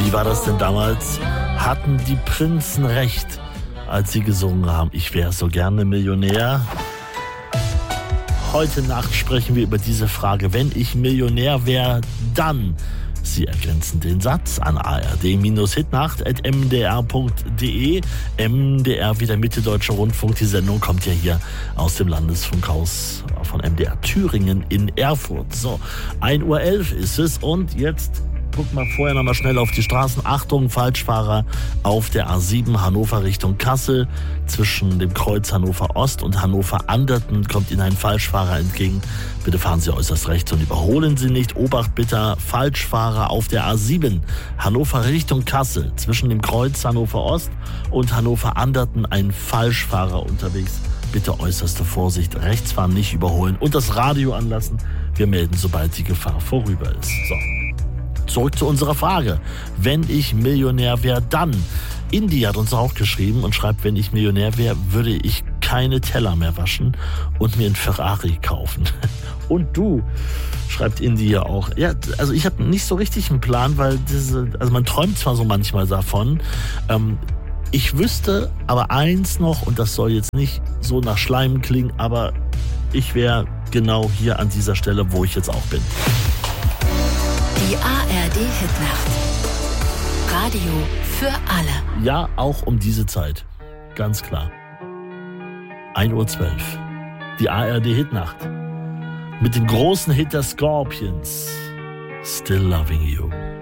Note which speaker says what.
Speaker 1: Wie war das denn damals? Hatten die Prinzen recht, als sie gesungen haben, ich wäre so gerne Millionär? Heute Nacht sprechen wir über diese Frage. Wenn ich Millionär wäre, dann... Sie ergänzen den Satz an ard-hitnacht@mdr.de. MDR wie der Mitteldeutsche Rundfunk. Die Sendung kommt ja hier aus dem Landesfunkhaus von MDR Thüringen in Erfurt. So, 1:11 Uhr ist es und jetzt guck mal vorher noch mal schnell auf die Straßen. Achtung, Falschfahrer auf der A7 Hannover Richtung Kassel. Zwischen dem Kreuz Hannover Ost und Hannover Anderten kommt Ihnen ein Falschfahrer entgegen. Bitte fahren Sie äußerst rechts und überholen Sie nicht. Obacht bitte, Falschfahrer auf der A7 Hannover Richtung Kassel. Zwischen dem Kreuz Hannover Ost und Hannover Anderten ein Falschfahrer unterwegs. Bitte äußerste Vorsicht, rechts fahren, nicht überholen und das Radio anlassen. Wir melden, sobald die Gefahr vorüber ist. So. Zurück zu unserer Frage. Wenn ich Millionär wäre, dann. Indy hat uns auch geschrieben und schreibt, wenn ich Millionär wäre, würde ich keine Teller mehr waschen und mir einen Ferrari kaufen. Und du, schreibt Indy ja auch. Ja, also ich habe nicht so richtig einen Plan, weil also man träumt zwar so manchmal davon. Ich wüsste aber eins noch, und das soll jetzt nicht so nach Schleim klingen, aber ich wäre genau hier an dieser Stelle, wo ich jetzt auch bin.
Speaker 2: Die ARD-Hitnacht. Radio für alle.
Speaker 1: Ja, auch um diese Zeit. Ganz klar. 1:12 Uhr. Die ARD-Hitnacht. Mit dem großen Hit der Scorpions. Still Loving You.